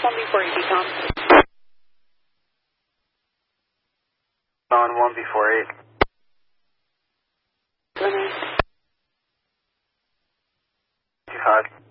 1 before 8, Tom. On 1 before 8. Good night. 25.